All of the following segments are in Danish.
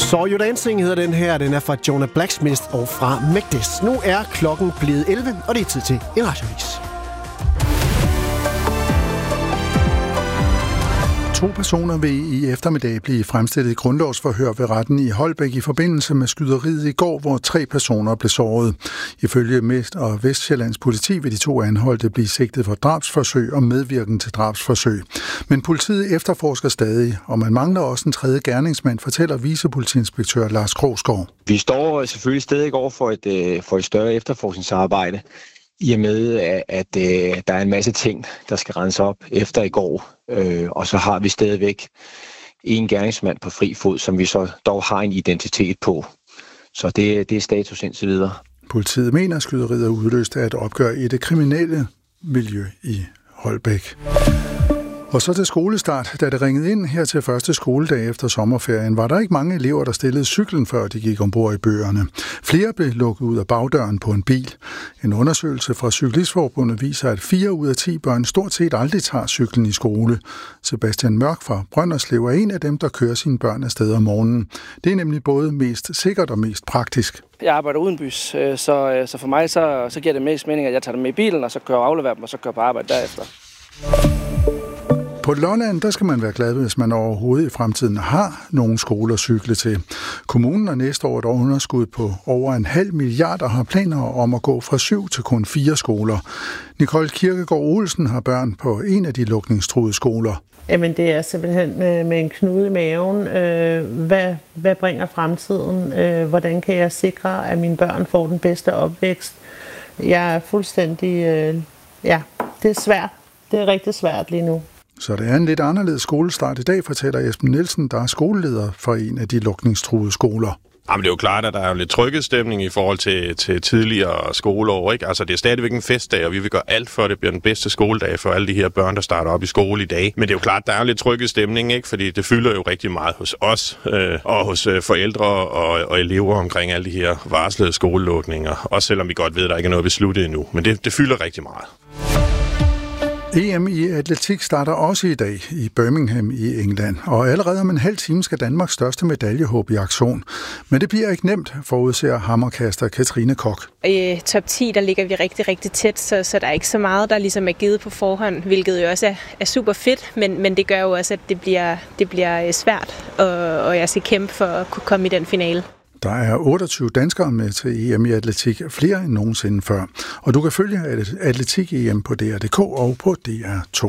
Saw You Dancing hedder den her. Den er fra Jonah Blacksmith og fra Megdes. Nu er klokken blevet 11, og det er tid til en radioavis. 2 personer vil i eftermiddag blive fremstillet i grundlovsforhør ved retten i Holbæk i forbindelse med skyderiet i går, hvor 3 personer blev såret. Ifølge Midt- og Vestsjællands politi vil de 2 anholdte blive sigtet for drabsforsøg og medvirken til drabsforsøg. Men politiet efterforsker stadig, og man mangler også en tredje gerningsmand, fortæller vicepolitiinspektør Lars Krogsgaard. Vi står selvfølgelig stadig over for et større efterforskningsarbejde, i og med, at der er en masse ting, der skal rense op efter i går. Og så har vi stadigvæk en gerningsmand på fri fod, som vi så dog har en identitet på. Så det er status indtil videre. Politiet mener, at skyderiet er udløst af et opgør i det kriminelle miljø i Holbæk. Og så til skolestart. Da det ringede ind her til første skoledag efter sommerferien, var der ikke mange elever, der stillede cyklen, før de gik ombord i bøgerne. Flere blev lukket ud af bagdøren på en bil. En undersøgelse fra Cyklistforbundet viser, at 4 ud af 10 børn stort set aldrig tager cyklen i skole. Sebastian Mørk fra Brønderslev er en af dem, der kører sine børn afsted om morgenen. Det er nemlig både mest sikkert og mest praktisk. Jeg arbejder udenbys, så for mig så giver det mest mening, at jeg tager dem med i bilen, og så kører og afleverer dem, og så kører på arbejde derefter. På Lolland, der skal man være glad, hvis man overhovedet i fremtiden har nogle skoler at cykle til. Kommunen har næste år et underskud på over 0,5 milliard og har planer om at gå fra 7 til kun 4 skoler. Nicole Kirkegaard Olsen har børn på en af de lukningstruede skoler. Jamen det er simpelthen med en knude i maven. Hvad bringer fremtiden? Hvordan kan jeg sikre, at mine børn får den bedste opvækst? Jeg er fuldstændig... det er svært. Det er rigtig svært lige nu. Så det er en lidt anderledes skolestart i dag, fortæller Esben Nielsen, der er skoleleder for en af de lukningstruede skoler. Jamen, det er jo klart, at der er jo lidt trykkestemning i forhold til tidligere skoleår, ikke? Altså, det er stadigvæk en festdag, og vi vil gøre alt for, at det bliver den bedste skoledag for alle de her børn, der starter op i skole i dag. Men det er jo klart, der er jo lidt trykkestemning, ikke? Fordi det fylder jo rigtig meget hos os og hos forældre og elever omkring alle de her varslede skolelukninger. Også selvom vi godt ved, at der ikke er noget besluttet endnu. Men det fylder rigtig meget. EM i atletik starter også i dag i Birmingham i England, og allerede om en halv time skal Danmarks største medaljehåb i aktion. Men det bliver ikke nemt, forudser hammerkaster Katrine Koch. I top 10, der ligger vi rigtig, rigtig tæt, så der er ikke så meget, der ligesom er givet på forhånd, hvilket jo også er super fedt, men det gør jo også, at det bliver svært, og jeg skal kæmpe for at kunne komme i den finale. Der er 28 danskere med til EM i atletik, flere end nogensinde før. Og du kan følge Atletik-EM på DR.dk og på DR2.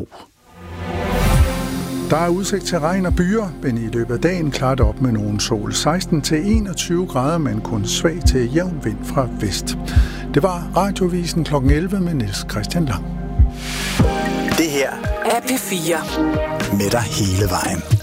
Der er udsigt til regn og byer, men i løbet af dagen klart op med nogen sol. 16-21 grader, men kun svag til jævn vind fra vest. Det var Radiovisen kl. 11 med Niels Christian Lang. Det her er P4 med dig hele vejen.